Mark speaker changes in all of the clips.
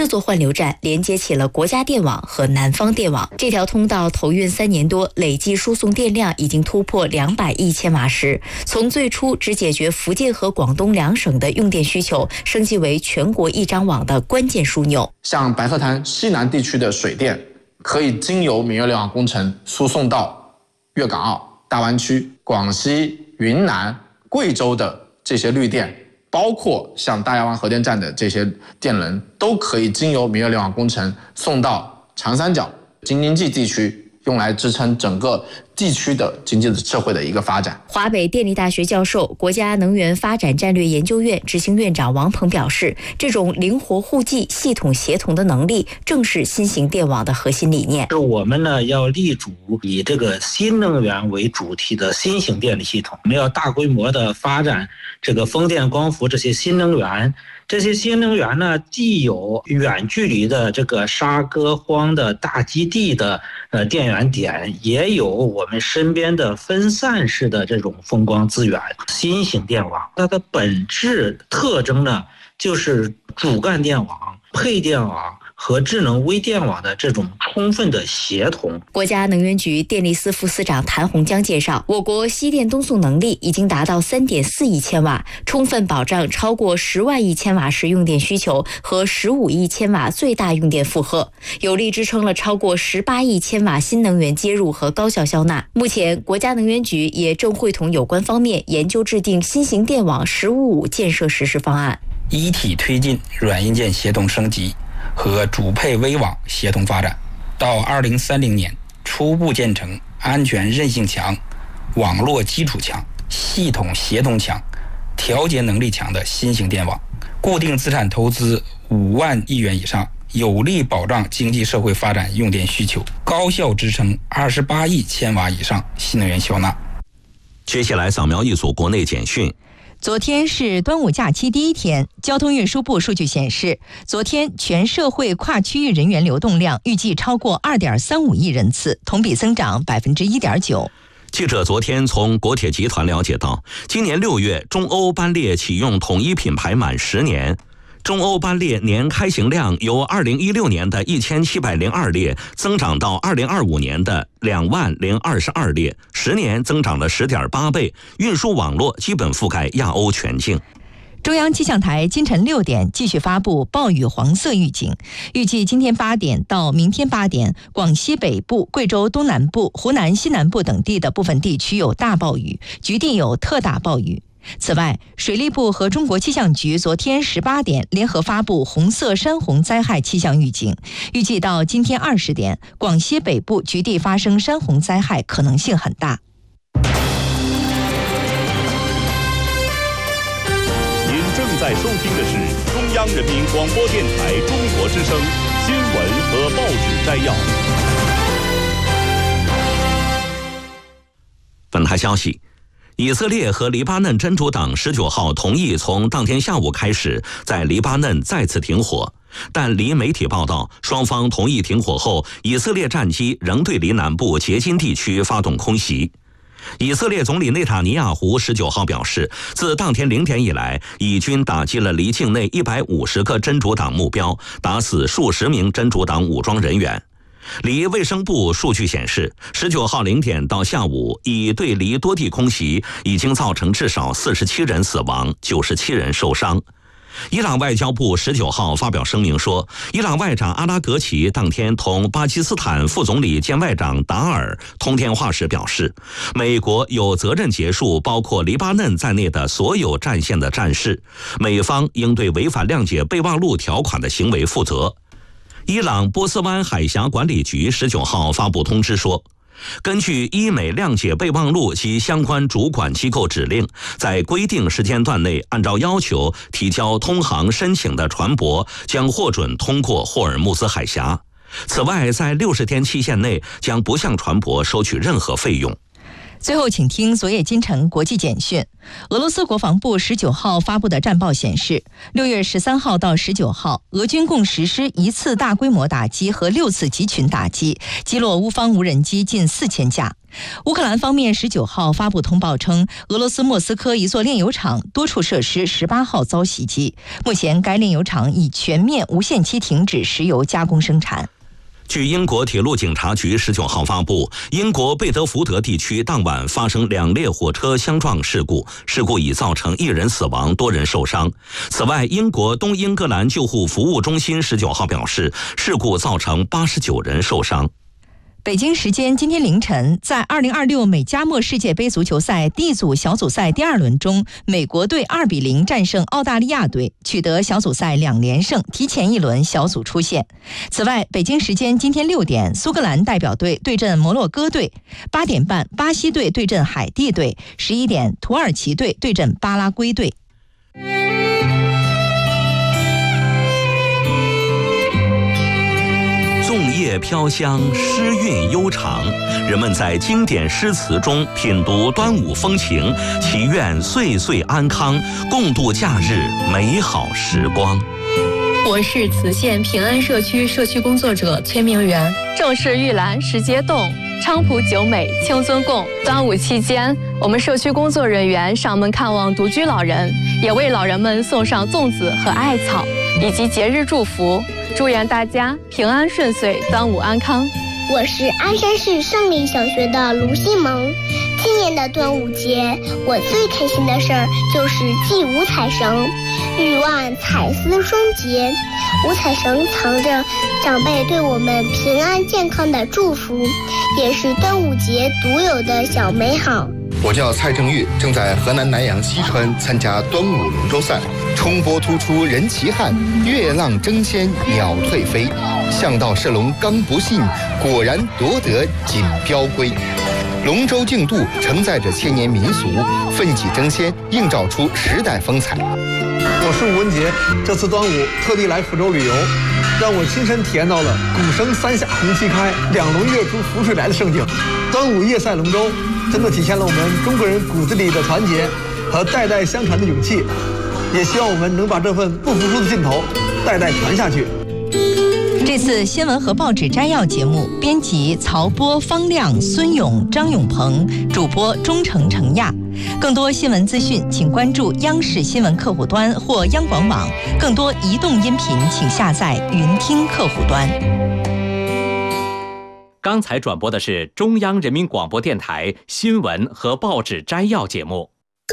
Speaker 1: 这座换流站连接起了国家电网和南方电网。这条通道投运3年多，累计输送电量已经突破200亿千瓦时，从最初只解决福建和广东2省的用电需求，升级为全国一张网的关键枢纽。
Speaker 2: 像白河滩西南地区的水电，可以经由明月联网工程输送到粤港澳大湾区、广西、云南、贵州的这些绿电，包括像大亚湾核电站的这些电能，都可以经由明月联网工程送到长三角、京津冀地区，用来支撑整个地区的经济社会的一个发展。
Speaker 1: 华北电力大学教授、国家能源发展战略研究院执行院长王鹏表示，这种灵活互济、系统协同的能力，正是新型电网的核心理念。
Speaker 3: 我们呢要立足以这个新能源为主题的新型电力系统，我们要大规模的发展这个风电、光伏这些新能源。这些新能源呢，既有远距离的这个沙搁荒的大基地的电源点，也有我们身边的分散式的这种风光资源。新型电网它的本质特征呢，就是主干电网、配电网和智能微电网的这种充分的协同。
Speaker 1: 国家能源局电力司副司长谭洪江介绍，我国西电东送能力已经达到3.4亿千瓦，充分保障超过10万亿千瓦时用电需求和15亿千瓦最大用电负荷，有力支撑了超过18亿千瓦新能源接入和高效消纳。目前，国家能源局也正会同有关方面研究制定新型电网“15+5”建设实施方案，
Speaker 4: 一体推进软硬件协同升级和主配微网协同发展，到2030年初步建成安全韧性强、网络基础强、系统协同强、调节能力强的新型电网，固定资产投资5万亿元以上，有力保障经济社会发展用电需求，高效支撑28亿千瓦以上新能源消纳。
Speaker 5: 接下来扫描一组国内简讯。
Speaker 6: 昨天是端午假期第一天，交通运输部数据显示，昨天全社会跨区域人员流动量预计超过2.35亿人次，同比增长1.9%。
Speaker 5: 记者昨天从国铁集团了解到，今年6月中欧班列启用统一品牌满10年。中欧班列年开行量由2016年的1702列增长到2025年的20022列，10年增长了10.8倍，运输网络基本覆盖亚欧全境。
Speaker 6: 中央气象台今晨6点继续发布暴雨黄色预警，预计今天8点到明天8点，广西北部、贵州东南部、湖南西南部等地的部分地区有大暴雨，局地有特大暴雨。此外，水利部和中国气象局昨天18点联合发布红色山洪灾害气象预警，预计到今天20点，广西北部局地发生山洪灾害可能性很大。
Speaker 7: 您正在收听的是中央人民广播电台中国之声新闻和报纸摘要。
Speaker 5: 本台消息，以色列和黎巴嫩真主党19号同意从当天下午开始在黎巴嫩再次停火，但黎媒体报道，双方同意停火后，以色列战机仍对黎南部杰金地区发动空袭。以色列总理内塔尼亚胡19号表示，自当天0点以来，以军打击了黎境内150个真主党目标，打死数十名真主党武装人员。黎卫生部数据显示，19号0点到下午，以对黎多地空袭已经造成至少47人死亡，97人受伤。伊朗外交部19号发表声明说，伊朗外长阿拉格齐当天同巴基斯坦副总理兼外长达尔通电话时表示，美国有责任结束包括黎巴嫩在内的所有战线的战事，美方应对违反谅解备忘录条款的行为负责。伊朗波斯湾海峡管理局19号发布通知说，根据伊美谅解备忘录及相关主管机构指令，在规定时间段内按照要求提交通航申请的船舶将获准通过霍尔木兹海峡。此外，在60天期限内将不向船舶收取任何费用。
Speaker 6: 最后请听昨夜今晨国际简讯。俄罗斯国防部19号发布的战报显示，6月13号到19号，俄军共实施1次大规模打击和6次集群打击，击落乌方无人机近4000架。 乌克兰方面19号发布通报称，俄罗斯莫斯科一座炼油厂多处设施18号遭袭击，目前该炼油厂已全面无限期停止石油加工生产。
Speaker 5: 据英国铁路警察局19号发布，英国贝德福德地区当晚发生2列火车相撞事故，事故已造成1人死亡，多人受伤。此外，英国东英格兰救护服务中心19号表示，事故造成89人受伤。
Speaker 6: 北京时间今天凌晨，在2026美加墨世界杯足球赛 D 组小组赛第2轮中，美国队2-0战胜澳大利亚队，取得小组赛2连胜，提前1轮小组出线。此外，北京时间今天6点，苏格兰代表队对阵摩洛哥队；8点半，巴西队对阵海地队；11点，土耳其队对阵巴拉圭队。
Speaker 5: 粽叶飘香，诗韵悠长，人们在经典诗词中品读端午风情，祈愿岁岁安康，共度假日美好时光。
Speaker 8: 我是磁县平安社区社区工作者崔明媛。
Speaker 9: 正是玉兰时节动，菖蒲酒美清尊供。端午期间，我们社区工作人员上门看望独居老人，也为老人们送上粽子和艾草，以及节日祝福，祝愿大家平安顺遂，端午安康。
Speaker 10: 我是鞍山市胜利小学的卢新萌。今年的端午节，我最开心的事儿就是祭五彩绳，欲望彩丝双结。五彩绳藏着长辈对我们平安健康的祝福，也是端午节独有的小美好。
Speaker 11: 我叫蔡正玉，正在河南南阳西川参加端午龙舟赛。冲波突出人齐汉，月浪争先鸟退飞。向道射龙刚不信，果然夺得锦标归。龙舟竞渡承载着千年民俗，奋起争先，映照出时代风采。
Speaker 12: 我是吴文杰，这次端午特地来福州旅游，让我亲身体验到了鼓声三下红旗开，两龙跃出浮水来的盛景。端午夜赛龙舟，真的体现了我们中国人骨子里的团结和代代相传的勇气，也希望我们能把这份不服输的劲头代代传下去。
Speaker 6: 这次新闻和报纸摘要节目，编辑曹波、方亮、孙勇、张永鹏，主播钟诚、程亚。更多新闻资讯，请关注央视新闻客户端或央广网。更多移动音频，请下载云听客户端。
Speaker 13: 刚才转播的是中央人民广播电台新闻和报纸摘要节目。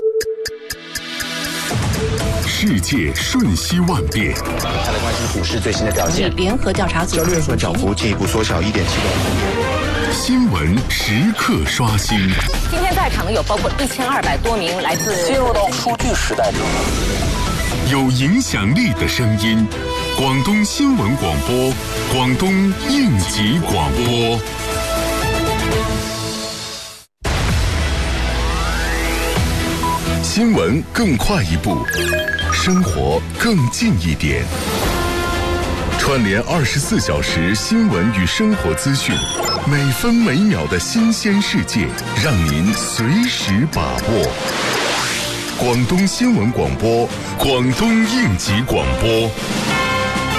Speaker 14: 世界瞬息万变，
Speaker 15: 再来关心股市最新的表现。
Speaker 16: 联合调查组
Speaker 15: 交易所涨幅进一步缩小1.7%。
Speaker 14: 新闻时刻刷新。
Speaker 16: 今天在场的有包括1200多名来自
Speaker 15: 进入到数据时代。
Speaker 14: 有影响力的声音，广东新闻广播，广东应急广播。新闻更快一步，生活更近一点。串联24小时新闻与生活资讯，每分每秒的新鲜世界，让您随时把握。广东新闻广播，广东应急广播。